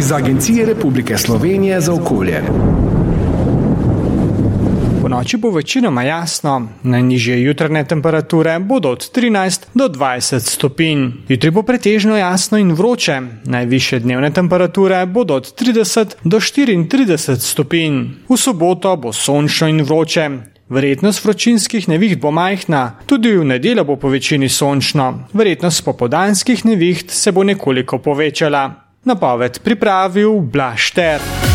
iz Agencije Republike Slovenije za okolje. Ponoči bo večinoma jasno, najnižje jutranje temperature bodo od 13 do 20 stopinj. Jutri bo pretežno jasno in vroče, najvišje dnevne temperature bodo od 30 do 34 stopinj. V soboto bo sončno in vroče. Verjetnost vročinskih neviht bo majhna, tudi v nedeljo bo po večini sončno. Verjetnost popoldanskih neviht se bo nekoliko povečala. Napoved pripravil Blaž Šter.